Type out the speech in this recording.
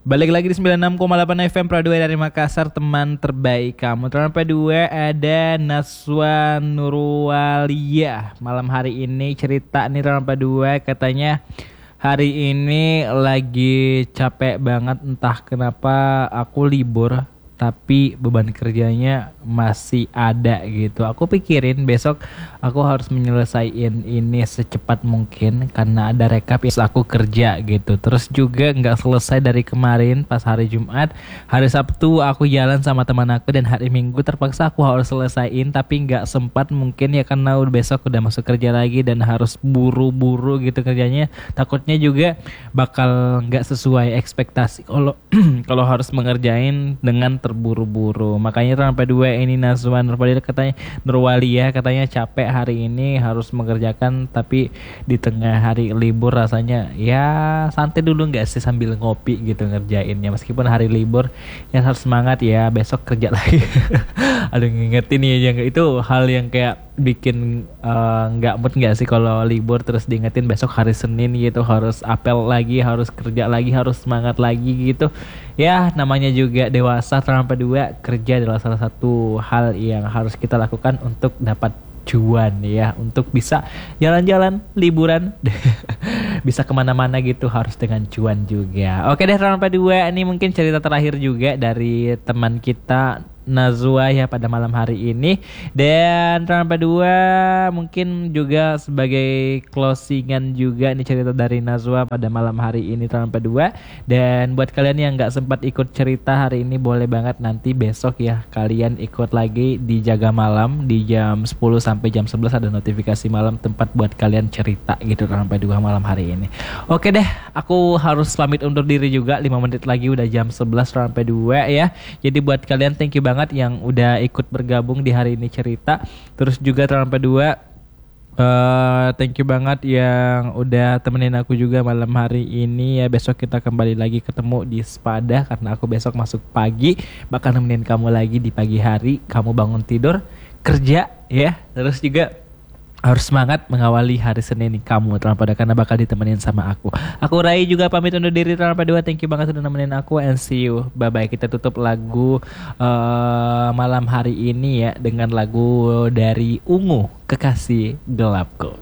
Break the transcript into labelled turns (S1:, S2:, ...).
S1: Balik lagi di 96,8 FM Pro 2 dari Makassar, teman terbaik kamu. Teman P2 ada Naswa Nurwalia. Malam hari ini cerita nih teman P2, katanya hari ini lagi capek banget, entah kenapa aku libur tapi beban kerjanya masih ada gitu. Aku pikirin besok aku harus menyelesaikan ini secepat mungkin karena ada rekap yang aku kerja gitu. Terus juga nggak selesai dari kemarin pas hari Jumat. Hari Sabtu aku jalan sama teman aku dan hari Minggu terpaksa aku harus selesaiin tapi nggak sempat mungkin ya karena besok udah masuk kerja lagi dan harus buru-buru gitu kerjanya. Takutnya juga bakal nggak sesuai ekspektasi kalau kalau harus mengerjain dengan terburu-buru. Makanya sampai dua ini Nazwan Nurwalia katanya capek hari ini harus mengerjakan tapi di tengah hari libur rasanya ya santai dulu nggak sih sambil ngopi gitu ngerjainnya, meskipun hari libur ya harus semangat ya besok kerja lagi. Aduh ngingetin ya itu hal yang kayak bikin nggak mood nggak sih kalau libur terus diingetin besok hari Senin gitu harus apel lagi, harus kerja lagi, harus semangat lagi gitu. Ya namanya juga dewasa, sampai dua kerja adalah salah satu hal yang harus kita lakukan untuk dapat cuan ya, untuk bisa jalan-jalan liburan bisa kemana-mana gitu harus dengan cuan juga. Oke deh sampai dua, ini mungkin cerita terakhir juga dari teman kita Nazwa ya pada malam hari ini. Dan Rampa 2 mungkin juga sebagai closingan juga nih cerita dari Nazwa pada malam hari ini Rampa 2. Dan buat kalian yang gak sempat ikut cerita hari ini boleh banget nanti besok ya kalian ikut lagi di Jaga Malam di jam 10 sampai jam 11 ada notifikasi malam tempat buat kalian cerita gitu Rampa 2 malam hari ini. Oke deh, aku harus pamit undur diri juga, 5 menit lagi udah jam 11 Rampa 2 ya. Jadi buat kalian thank you banget yang udah ikut bergabung di hari ini cerita. Terus juga Rampa 2 thank you banget yang udah temenin aku juga malam hari ini ya. Besok kita kembali lagi ketemu di Sepada karena aku besok masuk pagi bakal nemenin kamu lagi di pagi hari. Kamu bangun tidur kerja ya. Terus juga harus semangat mengawali hari Senin kamu Rampada karena bakal ditemenin sama aku. Aku Rai juga pamit undur diri Rampada 2. Thank you banget sudah nemenin aku and see you. Bye bye. Kita tutup lagu malam hari ini ya dengan lagu dari Ungu, Kekasih Gelapku.